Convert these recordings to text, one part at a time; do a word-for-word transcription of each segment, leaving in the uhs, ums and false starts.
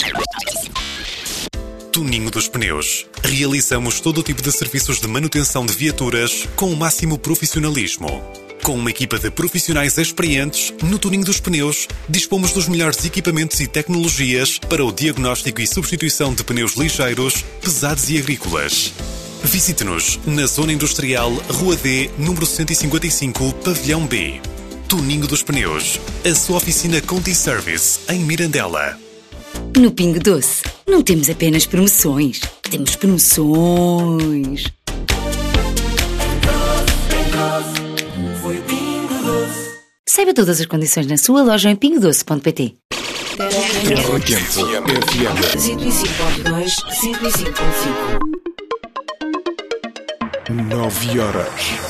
Tuninho dos Pneus. Realizamos todo o tipo de serviços de manutenção de viaturas com o máximo profissionalismo. Com uma equipa de profissionais experientes, no Tuninho dos Pneus, dispomos dos melhores equipamentos e tecnologias para o diagnóstico e substituição de pneus ligeiros, pesados e agrícolas. Visite-nos na Zona Industrial, Rua D, número cento e cinquenta e cinco, Pavilhão B. Tuninho dos Pneus, a sua oficina Conti Service, em Mirandela. No Pingo Doce, não temos apenas promoções, temos promoções. Saiba todas as condições na sua loja em pingo doce ponto pt. Terra Quente F M cento e cinco ponto dois, cento e cinco ponto cinco. Nove horas.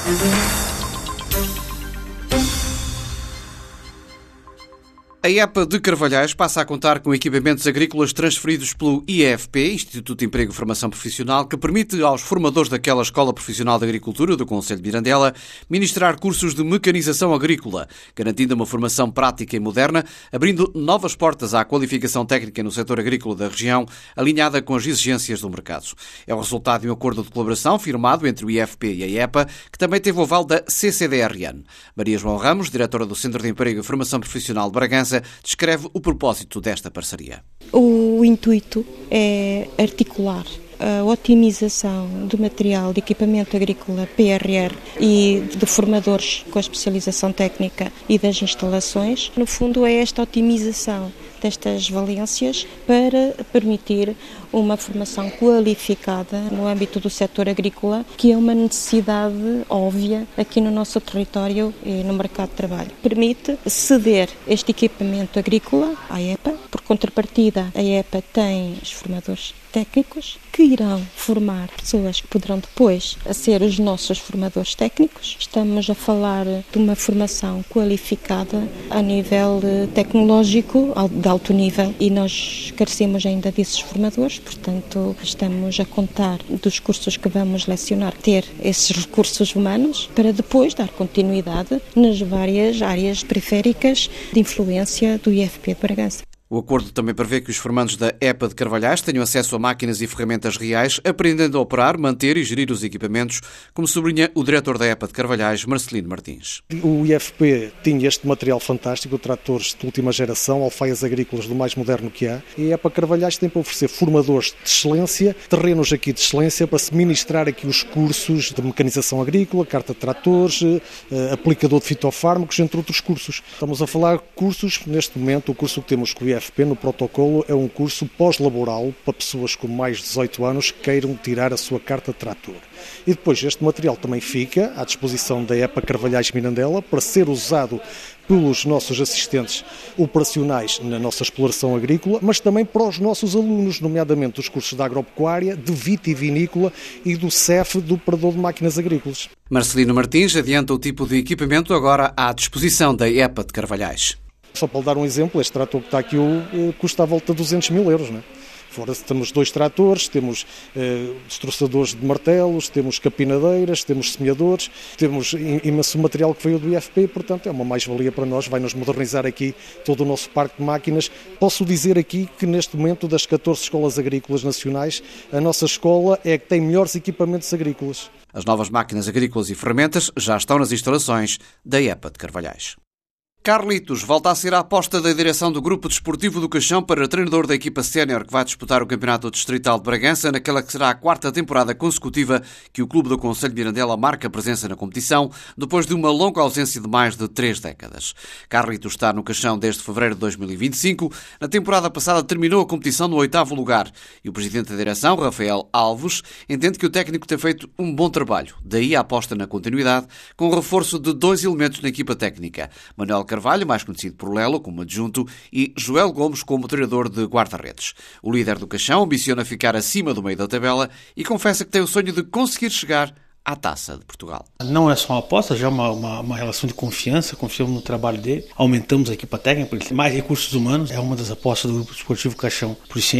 A EPA de Carvalhais passa a contar com equipamentos agrícolas transferidos pelo I E F P, Instituto de Emprego e Formação Profissional, que permite aos formadores daquela Escola Profissional de Agricultura do Concelho de Mirandela ministrar cursos de mecanização agrícola, garantindo uma formação prática e moderna, abrindo novas portas à qualificação técnica no setor agrícola da região, alinhada com as exigências do mercado. É o resultado de um acordo de colaboração firmado entre o I E F P e a EPA, que também teve o aval da C C D R N. Maria João Ramos, diretora do Centro de Emprego e Formação Profissional de Bragança, descreve o propósito desta parceria. O intuito é articular a otimização do material de equipamento agrícola P R R e de formadores com a especialização técnica e das instalações. No fundo, é esta otimização destas valências para permitir uma formação qualificada no âmbito do setor agrícola, que é uma necessidade óbvia aqui no nosso território e no mercado de trabalho. Permite ceder este equipamento agrícola à EPA, por contrapartida a EPA tem os formadores técnicos que irão formar pessoas que poderão depois a ser os nossos formadores técnicos. Estamos a falar de uma formação qualificada a nível tecnológico, de alto nível, e nós carecemos ainda desses formadores, portanto estamos a contar dos cursos que vamos lecionar, ter esses recursos humanos para depois dar continuidade nas várias áreas periféricas de influência do I E F P de Bragança. O acordo também prevê que os formandos da EPA de Carvalhais tenham acesso a máquinas e ferramentas reais, aprendendo a operar, manter e gerir os equipamentos, como sublinha o diretor da EPA de Carvalhais, Marcelino Martins. O I E F P tinha este material fantástico, tratores de última geração, alfaias agrícolas do mais moderno que há, e a EPA Carvalhais tem para oferecer formadores de excelência, terrenos aqui de excelência, para se ministrar aqui os cursos de mecanização agrícola, carta de tratores, aplicador de fitofármacos, entre outros cursos. Estamos a falar de cursos, neste momento, o curso que temos com o I E F P no protocolo é um curso pós-laboral para pessoas com mais de dezoito anos que queiram tirar a sua carta de trator. E depois este material também fica à disposição da EPA Carvalhais Mirandela para ser usado pelos nossos assistentes operacionais na nossa exploração agrícola, mas também para os nossos alunos, nomeadamente dos cursos de agropecuária, de vitivinícola e do C E F, do operador de máquinas agrícolas. Marcelino Martins adianta o tipo de equipamento agora à disposição da EPA de Carvalhais. Só para lhe dar um exemplo, este trator que está aqui custa à volta de duzentos mil euros, não é? Fora temos dois tratores, temos eh, destroçadores de martelos, temos capinadeiras, temos semeadores, temos imenso material que veio do I E F P, portanto é uma mais-valia para nós, vai-nos modernizar aqui todo o nosso parque de máquinas. Posso dizer aqui que neste momento das catorze escolas agrícolas nacionais, a nossa escola é a que tem melhores equipamentos agrícolas. As novas máquinas agrícolas e ferramentas já estão nas instalações da EPA de Carvalhais. Carlitos volta a ser a aposta da direção do Grupo Desportivo do Caixão para treinador da equipa sénior que vai disputar o Campeonato Distrital de Bragança, naquela que será a quarta temporada consecutiva que o Clube do Concelho de Mirandela marca presença na competição, depois de uma longa ausência de mais de três décadas. Carlitos está no Caixão desde fevereiro de dois mil e vinte e cinco. Na temporada passada terminou a competição no oitavo lugar e o presidente da direção, Rafael Alves, entende que o técnico tem feito um bom trabalho. Daí a aposta na continuidade, com o reforço de dois elementos na equipa técnica. Manuel Carvalho, mais conhecido por Lelo como adjunto, e Joel Gomes como treinador de guarda-redes. O líder do Caixão ambiciona ficar acima do meio da tabela e confessa que tem o sonho de conseguir chegar à Taça de Portugal. Não é só uma aposta, já é uma, uma, uma relação de confiança, confiamos no trabalho dele, aumentamos a equipa técnica, porque ele tem mais recursos humanos, é uma das apostas do Grupo Esportivo Caixão para os seniors.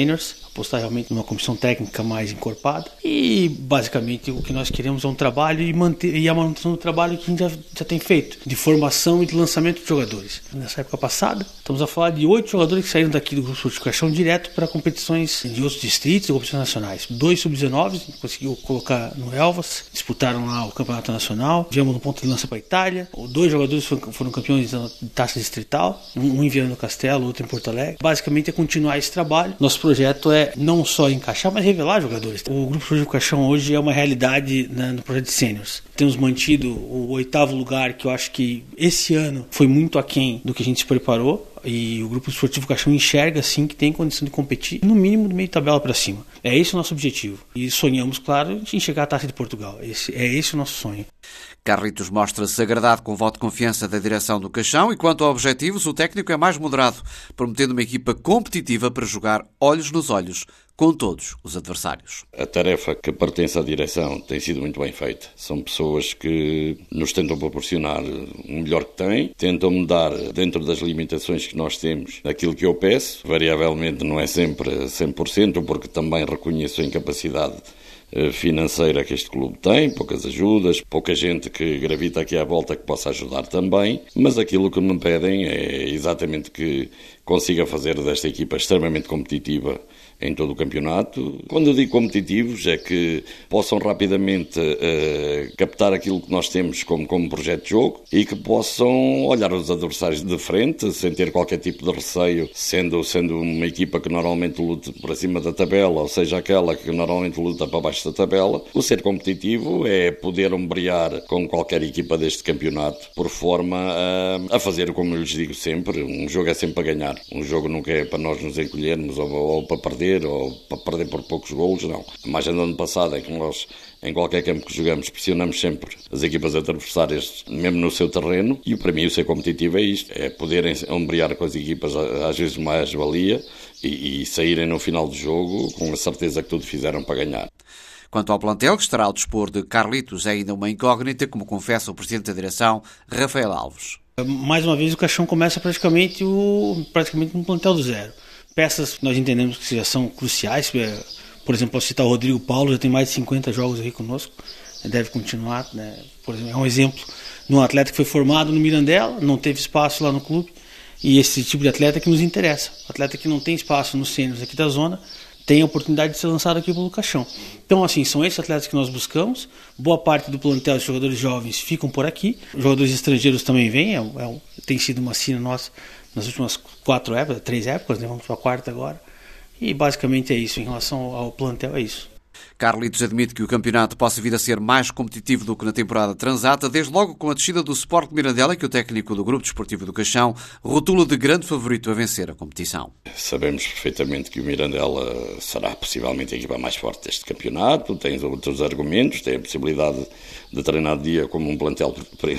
apostar realmente numa comissão técnica mais encorpada e basicamente o que nós queremos é um trabalho e, manter, e a manutenção do trabalho que a gente já, já tem feito, de formação e de lançamento de jogadores. Nessa época passada, estamos a falar de oito jogadores que saíram daqui do Grupo Esportivo Caixão direto para competições de outros distritos e competições nacionais. Dois sub dezenove, conseguiu colocar no Elvas, disputaram lá o Campeonato Nacional, viemos no ponto de lança para a Itália, dois jogadores foram, foram campeões da taça distrital, um em Viana do Castelo, outro em Porto Alegre. Basicamente é continuar esse trabalho. Nosso projeto é não só encaixar, mas revelar jogadores. O Grupo Esportivo Caixão hoje é uma realidade, né, no projeto de sêniors. Temos mantido o oitavo lugar, que eu acho que esse ano foi muito aquém do que a gente se preparou. E o Grupo Esportivo Caixão enxerga sim que tem condição de competir no mínimo do meio de tabela para cima. É esse o nosso objetivo. E sonhamos, claro, em chegar à Taça de Portugal. Esse, é esse o nosso sonho. Carlitos mostra-se agradado com o voto de confiança da direção do Caixão e quanto a objetivos, o técnico é mais moderado, prometendo uma equipa competitiva para jogar olhos nos olhos com todos os adversários. A tarefa que pertence à direção tem sido muito bem feita. São pessoas que nos tentam proporcionar o melhor que têm, tentam-me dar, dentro das limitações que nós temos, aquilo que eu peço. Variavelmente não é sempre cem por cento, porque também reconheço a incapacidade financeira que este clube tem, poucas ajudas, pouca gente que gravita aqui à volta que possa ajudar também, mas aquilo que me pedem é exatamente que consiga fazer desta equipa extremamente competitiva em todo o campeonato. Quando eu digo competitivos é que possam rapidamente uh, captar aquilo que nós temos como, como projeto de jogo e que possam olhar os adversários de frente sem ter qualquer tipo de receio, sendo, sendo uma equipa que normalmente luta por acima da tabela, ou seja, aquela que normalmente luta para baixo da tabela. O ser competitivo é poder ombrear com qualquer equipa deste campeonato por forma a, a fazer, como eu lhes digo sempre, um jogo é sempre para ganhar. Um jogo nunca é para nós nos encolhermos ou, ou para perder ou para perder por poucos golos, não. A margem do ano passado é que nós, em qualquer campo que jogamos, pressionamos sempre as equipas adversárias, mesmo no seu terreno, e para mim o ser competitivo é isto, é poderem ombrear com as equipas às vezes mais valia e, e saírem no final do jogo com a certeza que tudo fizeram para ganhar. Quanto ao plantel, que estará ao dispor de Carlitos, é ainda uma incógnita, como confessa o Presidente da Direção, Rafael Alves. Mais uma vez o Caixão começa praticamente, o, praticamente um plantel do zero. Peças que nós entendemos que já são cruciais, por exemplo, posso citar o Rodrigo Paulo, já tem mais de cinquenta jogos aí conosco, deve continuar, né? Por exemplo, é um exemplo de um atleta que foi formado no Mirandela, não teve espaço lá no clube, e esse tipo de atleta que nos interessa, atleta que não tem espaço nos sêniors aqui da zona, tem a oportunidade de ser lançado aqui pelo Caixão. Então, assim, são esses atletas que nós buscamos. Boa parte do plantel de jogadores jovens ficam por aqui. Jogadores estrangeiros também vêm. É, é, tem sido uma cena nossa nas últimas quatro épocas, três épocas, né? Vamos para a quarta agora. E basicamente é isso. Em relação ao plantel, é isso. Carlitos admite que o campeonato possa vir a ser mais competitivo do que na temporada transata, desde logo com a descida do Sport de Mirandela, que o técnico do Grupo Desportivo do Caixão rotula de grande favorito a vencer a competição. Sabemos perfeitamente que o Mirandela será possivelmente a equipa mais forte deste campeonato, tem outros argumentos, tem a possibilidade de treinar de dia como um plantel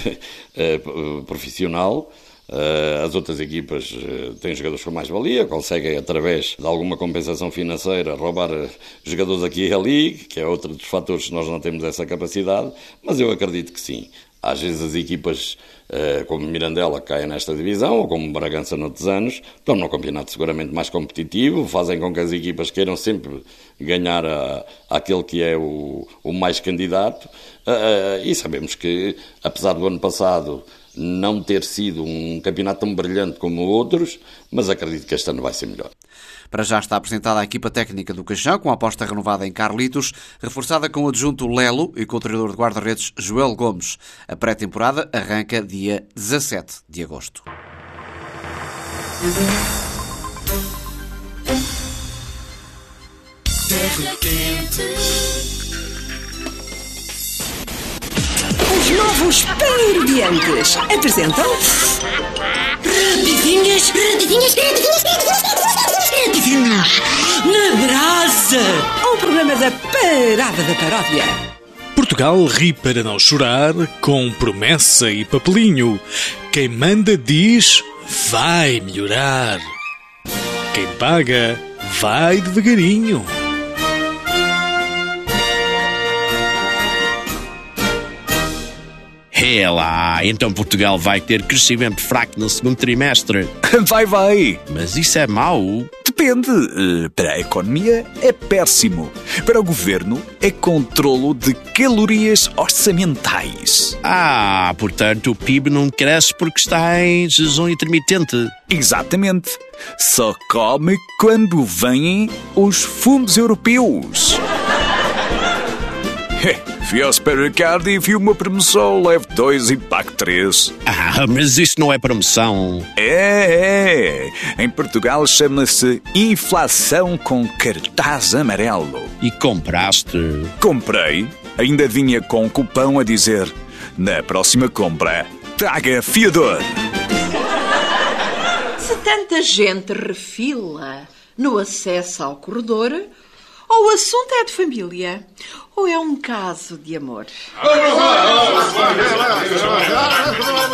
profissional. As outras equipas têm jogadores com mais valia, conseguem, através de alguma compensação financeira, roubar jogadores aqui e ali, que é outro dos fatores que nós não temos essa capacidade, mas eu acredito que sim. Às vezes as equipas como Mirandela caem nesta divisão, ou como Bragança noutros anos, estão num campeonato seguramente mais competitivo, fazem com que as equipas queiram sempre ganhar a, aquele que é o, o mais candidato, e sabemos que, apesar do ano passado não ter sido um campeonato tão brilhante como outros, mas acredito que este ano vai ser melhor. Para já está apresentada a equipa técnica do Caixão, com a aposta renovada em Carlitos, reforçada com o adjunto Lelo e com o treinador de guarda-redes Joel Gomes. A pré-temporada arranca dia dezassete de agosto. Os novos Pan-Irdiantes apresentam Rapidinhas, rapidinhas, rapidinhas, rapidinhas na brasa, o programa da Parada da Paródia. Portugal ri para não chorar, com promessa e papelinho. Quem manda diz, vai melhorar. Quem paga, vai devagarinho. É lá, então Portugal vai ter crescimento fraco no segundo trimestre. Vai, vai. Mas isso é mau? Depende. Depende. Para a economia é péssimo. Para o governo é controlo de calorias orçamentais. Ah, portanto o P I B não cresce porque está em jejum intermitente. Exatamente. Só come quando vêm os fundos europeus. Fui ao supermercado e vi uma promoção, leve dois e pague três. Ah, mas isso não é promoção. É, é. Em Portugal chama-se inflação com cartaz amarelo. E compraste? Comprei. Ainda vinha com um cupão a dizer: na próxima compra, traga fiador. Se tanta gente refila no acesso ao corredor, ou o assunto é de família, ou é um caso de amor.